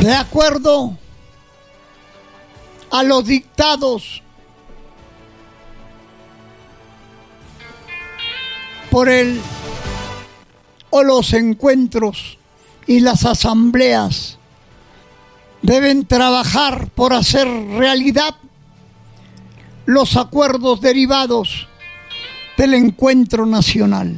de acuerdo a los dictados por los encuentros y las asambleas deben trabajar por hacer realidad los acuerdos derivados del encuentro nacional.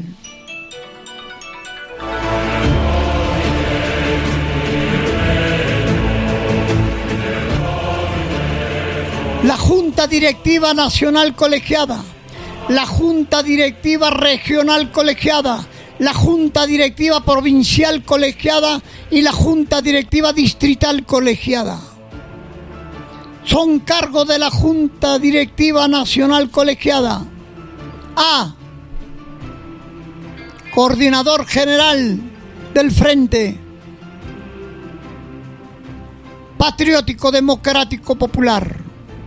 La Junta Directiva Nacional Colegiada, la Junta Directiva Regional Colegiada, la Junta Directiva Provincial Colegiada y la Junta Directiva Distrital Colegiada. Son cargos de la Junta Directiva Nacional Colegiada: A. Coordinador General del Frente Patriótico Democrático Popular.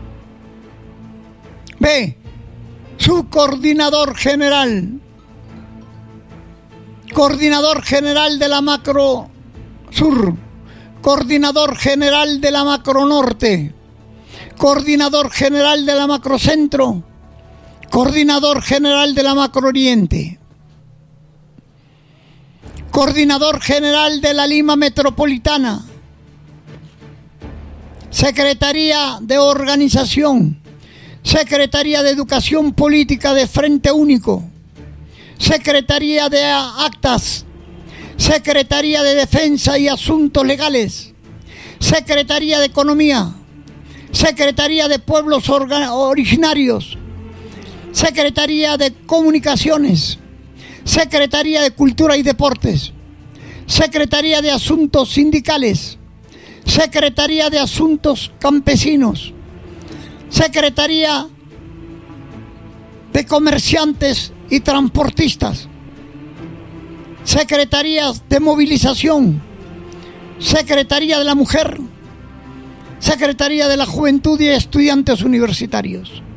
B. Subcoordinador General. Coordinador General de la Macro Sur. Coordinador General de la Macro Norte. Coordinador General de la Macro Centro. Coordinador General de la Macro Oriente. Coordinador General de la Lima Metropolitana. Secretaría de Organización. Secretaría de Educación Política de Frente Único. Secretaría de Actas. Secretaría de Defensa y Asuntos Legales. Secretaría de Economía. Secretaría de Pueblos Originarios. Secretaría de Comunicaciones. Secretaría de Cultura y Deportes. Secretaría de Asuntos Sindicales. Secretaría de Asuntos Campesinos. Secretaría de Comerciantes y Transportistas. Secretarías de Movilización. Secretaría de la Mujer. Secretaría de la Juventud y Estudiantes Universitarios.